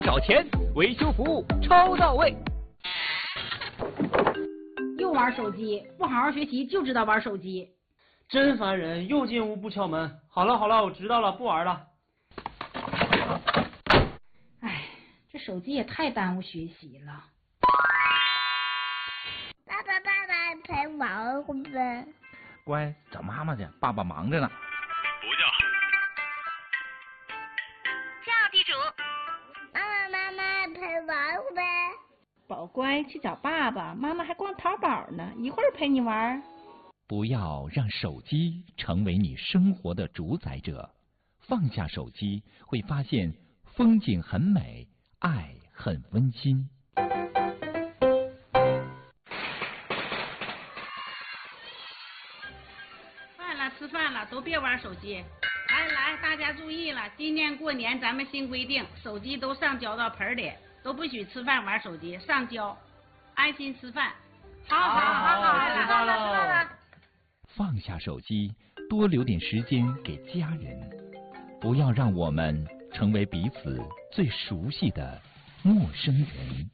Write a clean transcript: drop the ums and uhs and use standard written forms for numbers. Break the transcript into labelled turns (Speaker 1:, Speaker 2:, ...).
Speaker 1: 找钱，维修服务超到位。
Speaker 2: 又玩手机，不好好学习就知道玩手机，
Speaker 3: 真烦人！又进屋不敲门。好了好了，我知道了，不玩了。
Speaker 2: 哎，这手机也太耽误学习了。
Speaker 4: 爸爸陪玩会呗。
Speaker 5: 乖，找妈妈去，爸爸忙着呢。
Speaker 6: 不叫。
Speaker 4: 叫地主。妈妈陪玩会呗。
Speaker 7: 宝乖，去找爸爸，妈妈还逛淘宝呢，一会儿陪你玩。
Speaker 8: 不要让手机成为你生活的主宰者，放下手机，会发现风景很美，爱很温馨。
Speaker 9: 吃饭了，都别玩手机。来，大家注意了，今年过年咱们新规定，手机都上交到盆里，都不许吃饭玩手机，上交，安心吃饭。好，
Speaker 3: 知道了。
Speaker 8: 放下手机，多留点时间给家人，不要让我们成为彼此最熟悉的陌生人。